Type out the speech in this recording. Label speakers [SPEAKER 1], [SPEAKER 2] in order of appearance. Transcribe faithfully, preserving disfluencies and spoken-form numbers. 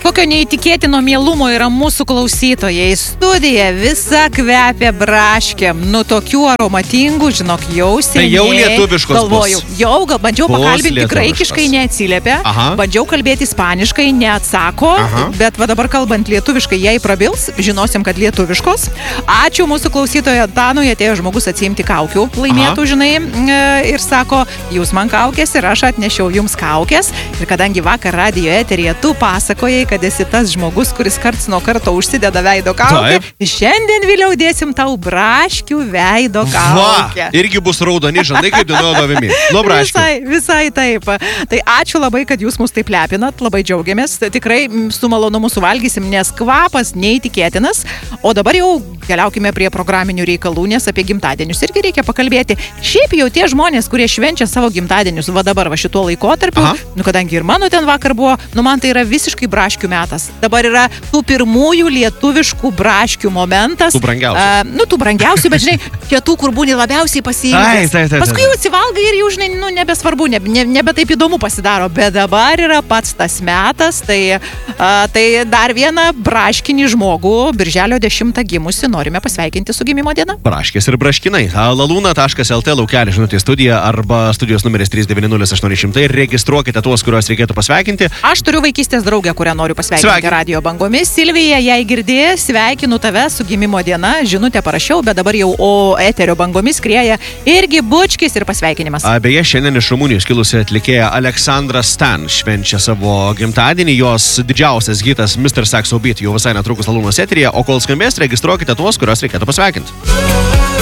[SPEAKER 1] Kokio neįtikėtino mielumo yra mūsų klausytojai. Studija visa kvepia braškėm. Nu, tokių aromatingų, žinok, jau seniai.
[SPEAKER 2] Tai jau lietuviškos
[SPEAKER 1] galvoju,
[SPEAKER 2] bus.
[SPEAKER 1] Jau, gal bandžiau
[SPEAKER 2] Bus
[SPEAKER 1] pakalbinti
[SPEAKER 2] lietuviškos.
[SPEAKER 1] graikiškai, neatsiliepia.
[SPEAKER 2] Aha.
[SPEAKER 1] Bandžiau kalbėti ispaniškai, neatsako.
[SPEAKER 2] Aha.
[SPEAKER 1] Bet va dabar kalbant lietuviškai, jei prabils, žinosim, kad lietuviškos. Ačiū mūsų klausytojo Danui, atėjo žmogus atsiimti kaukių laimėtų,
[SPEAKER 2] Aha.
[SPEAKER 1] žinai, ir sako, jūs man kaukės ir aš atnešiau jums kaukės. Ir kadangi vakar radijo eteryje tu pasakojai, kad esi tas žmogus, kuris karts nuo karto užsideda veido kaukę, šiandien vėliau dėsim tau braškių veido kaukę.
[SPEAKER 2] Va, irgi bus raudoni žandai, kaip dienuoja dovimi. Nuo braškių.
[SPEAKER 1] Visai, visai taip. Tai ačiū labai, kad jūs mus taip lepinat, labai džiaugiamės. Tikrai su malonumu suvalgysim, nes kvapas neįtikėtinas. O dabar jau keliaukime prie programinių reikalų, nes apie gimtadienius irgi reikia pakalbėti. Šiaip jau tie žmonės, kurie švenčia savo gimtadienius, va dabar va šituo laikotarpiu,
[SPEAKER 2] Aha.
[SPEAKER 1] nu kadangi ir mano ten vakar buvo, nu man tai yra visiškai braškių metas. Dabar yra tų pirmųjų lietuviškų braškių momentas.
[SPEAKER 2] Tų brangiausių.
[SPEAKER 1] A, nu, tų brangiausių, bet žinai, tie tų, kur būni labiausiai pasiilgęs.
[SPEAKER 2] Taip, taip, taip,
[SPEAKER 1] Paskui jau atsivalgai ir jau, žinai, nu, nebesvarbu, nebe, ne, nebe taip įdomu pasidaro, bet dabar yra pats tas metas, tai, a, tai dar vieną braškinį žmogų, birželio dešimtą gimusi, norime pasveikinti su gimimo diena.
[SPEAKER 2] Braškės ir braškinai. lalūna taškas lt laukelį žinutė studija arba studijos numeris trys devyni nulis aštuoni šimtai. Registruokite tuos, kuriuos reikėtų pasveikinti.
[SPEAKER 1] Aš turiu vaikystės draugę, kurią noriu pasveikinti
[SPEAKER 2] Sveikin.
[SPEAKER 1] radio bangomis. Silvija, jei girdėjai, sveikinu tave su gimimo diena. Žinutę parašiau, bet dabar jau o eterio bangomis skrieja irgi bučkis ir pasveikinimas.
[SPEAKER 2] A, Beje, šiandien iš Rumunijos kilusi atlikėja Aleksandra Stan švenčia savo gimtadienį. Jos didžiausias hitas mister Saxo Beat jau visai netrukus lalūnos eteryje. O kol skambės, registruokite tuos, kuriuos reikėtų pasveikinti.